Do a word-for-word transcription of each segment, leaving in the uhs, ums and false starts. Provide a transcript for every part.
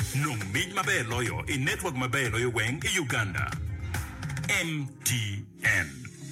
Nung mabelo yo in network mabelo yo weng in Uganda. M T N.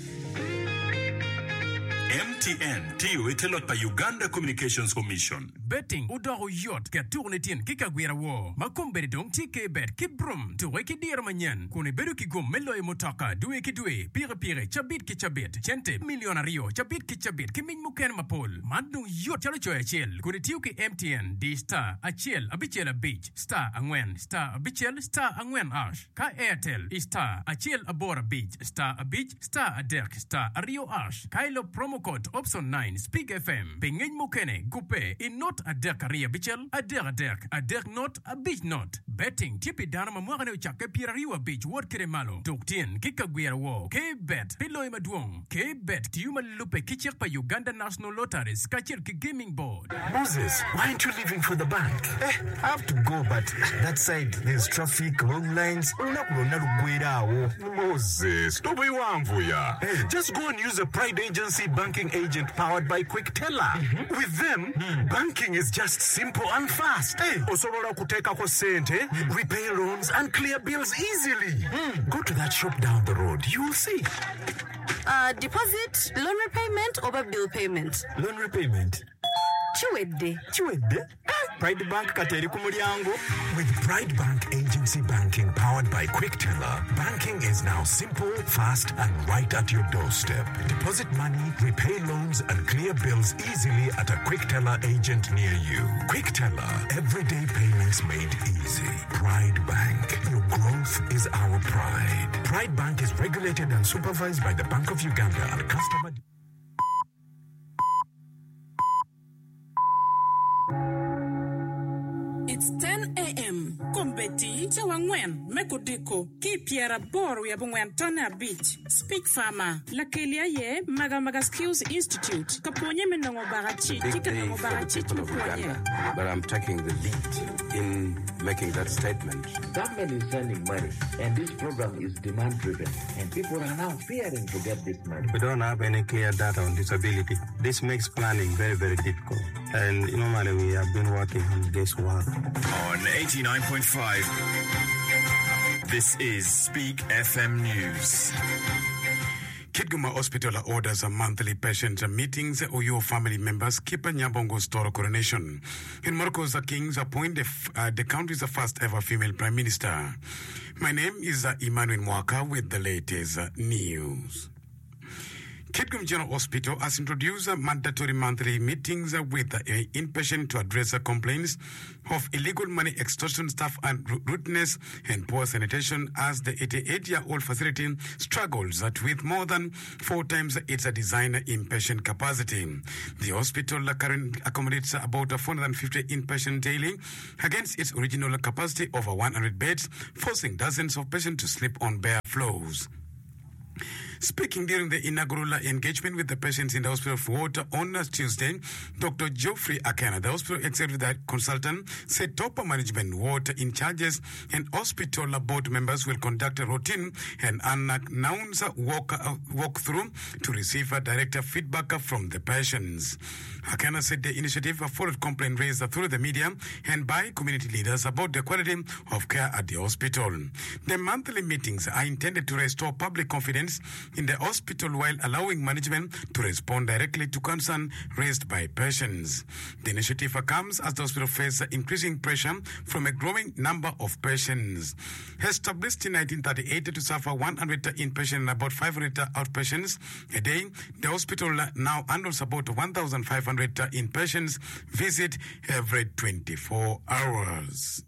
M T N tiyo itelot pa Uganda Communications Commission. Betting udaro yot ka tournetin kika gwira wo. Makombere dong tike bet kibrum tuwe ki dira manyan. Kune beru ki gum melo e motaka duwe ki duwe. Pire pire chabit ki chabit. Chente milionario chabit ki chabit. Kimin muken mapol. Madung yot chalo choy achel. Kune tiyo ki M T N di star achel abichel a beach. Star angwen. Star abichel star angwen ash. Ka Airtel is star achel abora beach. Star a beach. Star a derk. Star a rio ash. Kailo promo code option nine Speak F M. Pengen mukene gupe in not a derk a ria bichel. A derk a derk. A derk not a beach not. Betting tipi dana mamwagane uchake pira riwa beach word kere malo. Toktien kika gwira wo. K bet pilo ima duong. K bet tiyuma lupe kichek pa Uganda National Lotteries kachir ki gaming board. Moses, why aren't you leaving for the bank? Eh, I have to go, but that side there's traffic, long lines. Moses, don't be wamvuya. Hey. Just go and use a Pride Agency banking agent powered by Quick Teller. Mm-hmm. With them, mm. banking is just simple and fast. Hey. Osobola kuteka ko sente, mm. repay loans and clear bills easily. Mm. Go to that shop down the road. You'll see. Uh, deposit, loan repayment, or bill payment? Loan repayment. Chiwedde. Chiwedde? Pride Bank kateri kumulyango. With Pride Bank Agency Banking powered by Quick Teller, banking is now simple, fast, and right at your doorstep. Deposit money, repay loans, and clear bills easily at a Quick Teller agent near you. Quick Teller, everyday payments made easy. Pride Bank, your growth is our pride. Pride Bank is regulated and supervised by the Bank of Uganda and customer. It's ten a.m. Kombeti, Chawangwen, Mekudiko, Kipiera Boru Yabungwen Tana Beach, Speak Farmer, Lakelia Ye, Magamaga Skills Institute, Kaponye Menongo Barachi, Tikanongo Barachi, but I'm taking the lead in making that statement. Government is sending money, and this program is demand-driven, and people are now fearing to get this money. We don't have any clear data on disability. This makes planning very, very difficult. And normally we have been working on this work. On eighty-nine point five, this is Speak F M News. Kidguma Hospital orders a monthly patient meetings or your family members keep a Nyambongo Store coronation. In Morocco, the Kings appoint the, f- uh, the country's first ever female prime minister. My name is uh, Emmanuel Mwaka with the latest uh, news. Kitgum General Hospital has introduced mandatory monthly meetings with the inpatient to address complaints of illegal money extortion, staff and rudeness and poor sanitation as the eighty-eight-year-old facility struggles with more than four times its design inpatient capacity. The hospital currently accommodates about four hundred fifty inpatients daily against its original capacity of one hundred beds, forcing dozens of patients to sleep on bare floors. Speaking during the inaugural engagement with the patients in the Hospital for Water on Tuesday, Doctor Geoffrey Akena, the hospital executive consultant, said top management, water in charges, and hospital board members will conduct a routine and announce walk uh, walkthrough to receive a direct feedback from the patients. Akena said the initiative followed complaints raised through the media and by community leaders about the quality of care at the hospital. The monthly meetings are intended to restore public confidence in the hospital while allowing management to respond directly to concern raised by patients. The initiative comes as the hospital faces increasing pressure from a growing number of patients. Established in nineteen thirty-eight to suffer one hundred inpatients and about five hundred outpatients a day, the hospital now handles about one thousand five hundred inpatients visit every twenty-four hours.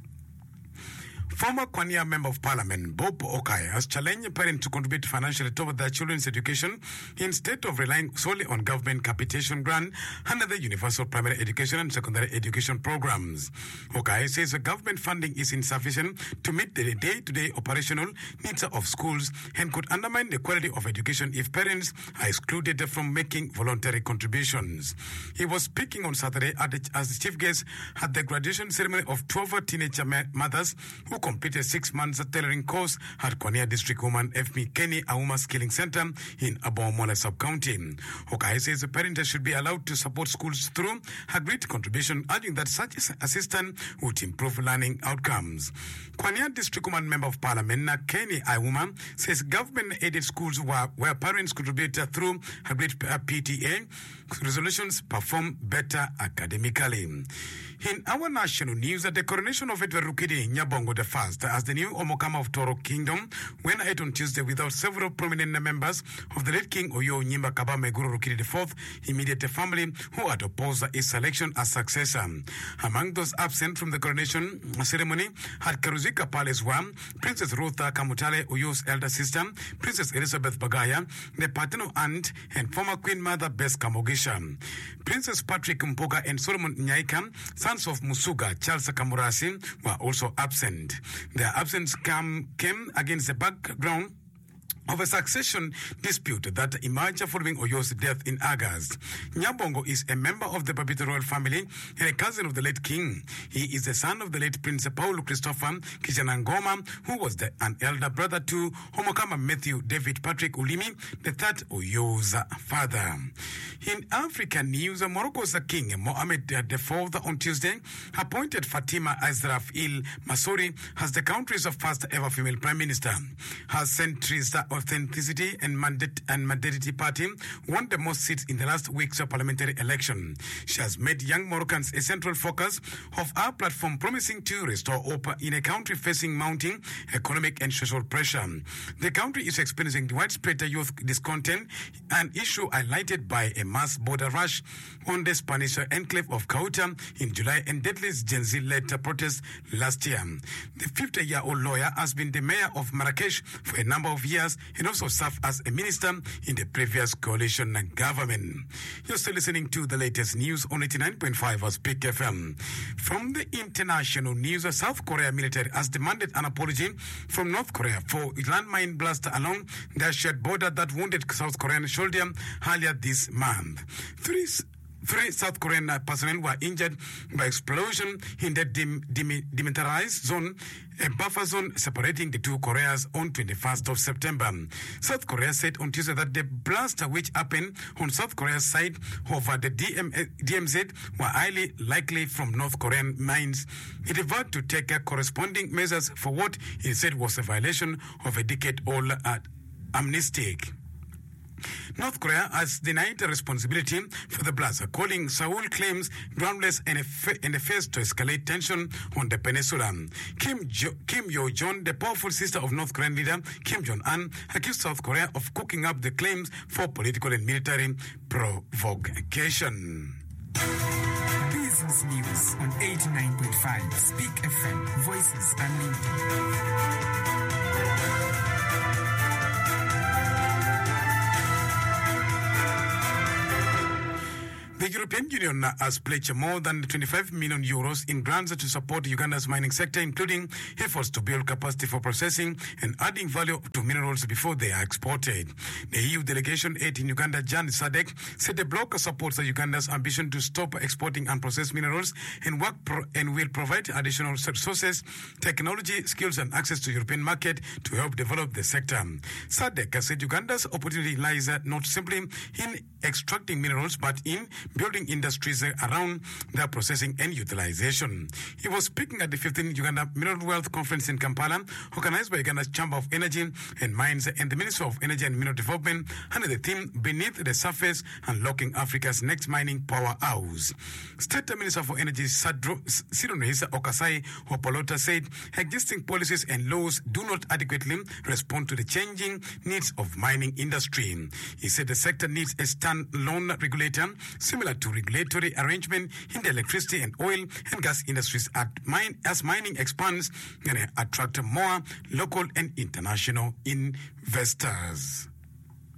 Former Kwania Member of Parliament Bob Okai has challenged parents to contribute financially toward their children's education instead of relying solely on government capitation grant under the Universal Primary Education and Secondary Education programs. Okai says the government funding is insufficient to meet the day-to-day operational needs of schools and could undermine the quality of education if parents are excluded from making voluntary contributions. He was speaking on Saturday at the, as the chief guest at the graduation ceremony of twelve teenage mothers who completed six months tailoring course at Kwania District Woman F M Kenny Auma Skilling Center in Abomola Sub-County. Hokai says the parents should be allowed to support schools through her great contribution, urging that such assistance would improve learning outcomes. Kwania District Woman Member of Parliament Kenny Auma says government-aided schools where, where parents contribute through her great P T A resolutions perform better academically. In our national news, the coronation of Edward Rukidi Nyabongo the First as the new Omokama of Toro Kingdom went ahead on Tuesday without several prominent members of the late King Oyo Nyimba Kabame Guru Rukidi the Fourth immediate family who had opposed his selection as successor. Among those absent from the coronation ceremony had Karuzika Palace One, Princess Rutha Kamutale Oyo's elder sister, Princess Elizabeth Bagaya, the paternal aunt, and former Queen Mother Bess Kamogisha. Princess Patrick Mpoga and Solomon Nyaika, sons of Musuga Charles Kamurasi, were also absent. Their absence come, came against the background of a succession dispute that emerged following Oyo's death in August. Nyabongo is a member of the Babito royal family and a cousin of the late king. He is the son of the late Prince Paulo Christopher Kijanangoma, who was the, an elder brother to Homokama Matthew David Patrick Ulimi, the third Oyo's father. In African news, Morocco's king Mohammed the Fourth on Tuesday appointed Fatima Azraf Il Masori as the country's first ever female prime minister. Her centrist authenticity and mandate and mandatory party won the most seats in the last week's parliamentary election. She has made young Moroccans a central focus of our platform, promising to restore hope in a country facing mounting economic and social pressure. The country is experiencing widespread youth discontent, an issue highlighted by a mass border rush on the Spanish enclave of Ceuta in July and deadly Gen Z-led protests last year. The fifty-year-old lawyer has been the mayor of Marrakesh for a number of years and also served as a minister in the previous coalition government. You're still listening to the latest news on eighty-nine point five of Speak F M. From the international news, South Korea military has demanded an apology from North Korea for landmine blast along their shared border that wounded South Korean soldier earlier this month. Three Three South Korean personnel were injured by explosion in the dem- dem- demilitarized zone, a buffer zone separating the two Koreas on twenty-first of September. South Korea said on Tuesday that the blast, which happened on South Korea's side over the D M- D M Z, were highly likely from North Korean mines. It vowed to take corresponding measures for what it said was a violation of a decade-old uh, amnesty. North Korea has denied responsibility for the blast, calling Seoul claims groundless and a, fa- and a face to escalate tension on the peninsula. Kim, jo- Kim Yo-jong, the powerful sister of North Korean leader Kim Jong-un, accused South Korea of cooking up the claims for political and military provocation. Business News on eighty-nine point five Speak F M. Voices Unlimited. The European Union has pledged more than twenty-five million euros in grants to support Uganda's mining sector, including efforts to build capacity for processing and adding value to minerals before they are exported. The E U delegation aid in Uganda, Jan Sadek, said the bloc supports Uganda's ambition to stop exporting unprocessed minerals and work pro- and will provide additional resources, technology, skills, and access to European market to help develop the sector. Sadek said Uganda's opportunity lies not simply in extracting minerals, but in building industries around their processing and utilization. He was speaking at the fifteenth Uganda Mineral Wealth Conference in Kampala, organized by Uganda's Chamber of Energy and Mines and the Ministry of Energy and Mineral Development, under the theme Beneath the Surface, Unlocking Africa's Next Mining Powerhouse. State Minister for Energy Sironisa Okasai Hopolota said existing policies and laws do not adequately respond to the changing needs of mining industry. He said the sector needs a stand-alone regulator similar to regulatory arrangement in the electricity and oil and gas industries at mine, as mining expands and attract more local and international investors.